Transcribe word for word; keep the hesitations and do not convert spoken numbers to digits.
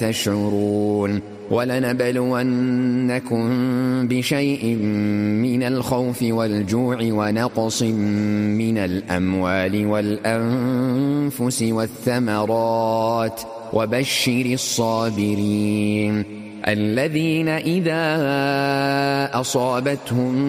تشعرون ولنبلونكم بشيء من الخوف والجوع ونقص من الأموال والأنفس والثمرات وبشر الصابرين الذين إذا أصابتهم